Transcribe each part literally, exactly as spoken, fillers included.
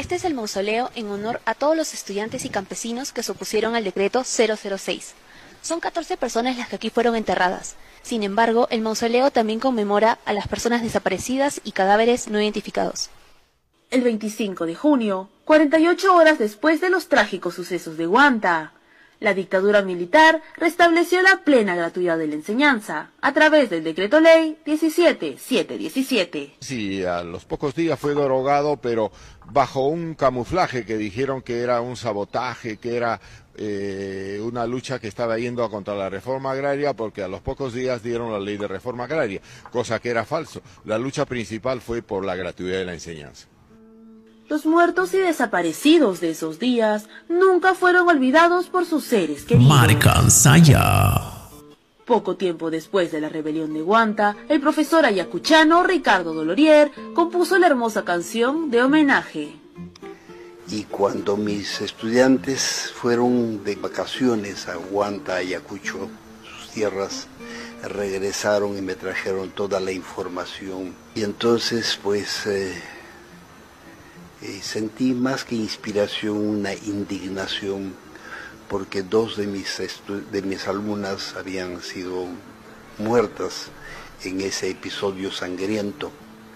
Este es el mausoleo en honor a todos los estudiantes y campesinos que se opusieron al decreto cero cero seis. Son catorce personas las que aquí fueron enterradas. Sin embargo, el mausoleo también conmemora a las personas desaparecidas y cadáveres no identificados. El veinticinco de junio, cuarenta y ocho horas después de los trágicos sucesos de Huanta, la dictadura militar restableció la plena gratuidad de la enseñanza a través del decreto ley diecisiete mil setecientos diecisiete. Sí, a los pocos días fue derogado, pero bajo un camuflaje que dijeron que era un sabotaje, que era eh, una lucha que estaba yendo contra la reforma agraria, porque a los pocos días dieron la ley de reforma agraria, cosa que era falso. La lucha principal fue por la gratuidad de la enseñanza. Los muertos y desaparecidos de esos días nunca fueron olvidados por sus seres queridos. Marcansaya. Poco tiempo después de la rebelión de Huanta, el profesor ayacuchano Ricardo Dolorier compuso la hermosa canción de homenaje. Y cuando mis estudiantes fueron de vacaciones a Huanta, Ayacucho, sus tierras, regresaron y me trajeron toda la información. Y entonces, pues... Eh, Eh, sentí más que inspiración una indignación porque dos de mis, de mis alumnas habían sido muertas en ese episodio sangriento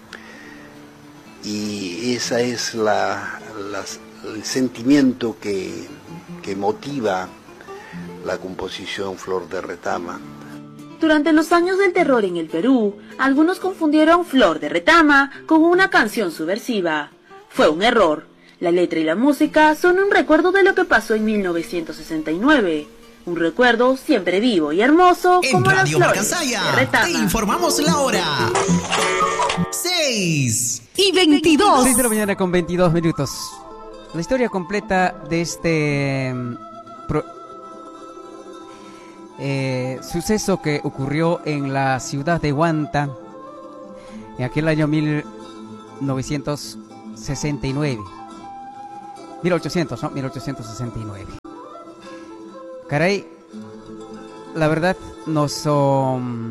y esa es la, la, el sentimiento que, que motiva la composición Flor de Retama. Durante los años del terror en el Perú, algunos confundieron Flor de Retama con una canción subversiva. Fue un error. La letra y la música son un recuerdo de lo que pasó en mil novecientos sesenta y nueve. Un recuerdo siempre vivo y hermoso en como Radio las flores Marcansaya, de Retama. te informamos la hora. seis y veintidós. seis de la mañana con veintidós minutos. La historia completa de este pro, eh, suceso que ocurrió en la ciudad de Huanta en aquel año mil novecientos sesenta y nueve. mil ochocientos, ¿no? mil ochocientos sesenta y nueve. Caray, la verdad nos um,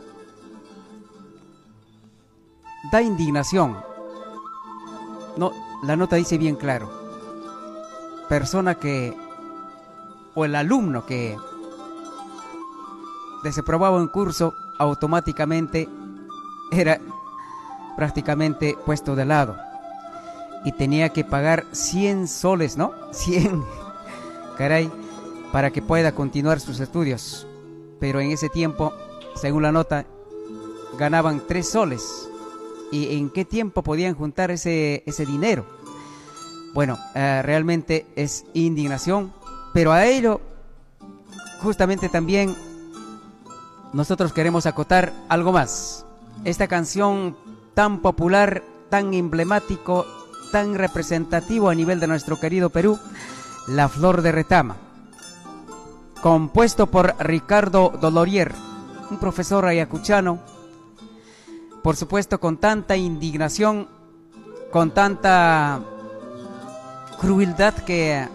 da indignación. No, la nota dice bien claro. Persona que, o el alumno que desaprobaba un curso, automáticamente era prácticamente puesto de lado. Y tenía que pagar cien soles, ¿no? cien, caray, para que pueda continuar sus estudios. Pero en ese tiempo, según la nota, ganaban tres soles. ¿Y en qué tiempo podían juntar ese, ese dinero? Bueno, eh, realmente es indignación, pero a ello, justamente también, nosotros queremos acotar algo más. Esta canción tan popular, tan emblemático, tan representativo a nivel de nuestro querido Perú, La Flor de Retama, compuesto por Ricardo Dolorier, un profesor ayacuchano, por supuesto con tanta indignación, con tanta crueldad que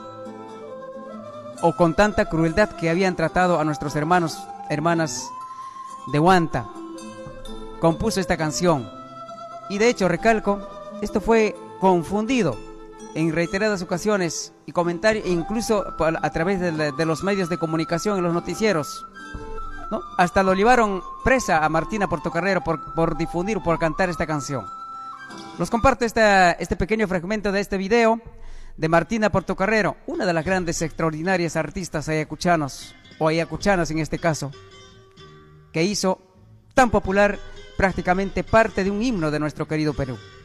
o con tanta crueldad que habían tratado a nuestros hermanos, hermanas de Huanta, compuso esta canción. Y de hecho, recalco, esto fue confundido en reiteradas ocasiones y comentarios, incluso a través de, de los medios de comunicación en los noticieros, ¿no? Hasta lo llevaron presa a Martina Portocarrero por, por difundir, por cantar esta canción. Los comparto esta, este pequeño fragmento de este video de Martina Portocarrero, una de las grandes, extraordinarias artistas ayacuchanos, o ayacuchanas en este caso, que hizo tan popular prácticamente parte de un himno de nuestro querido Perú.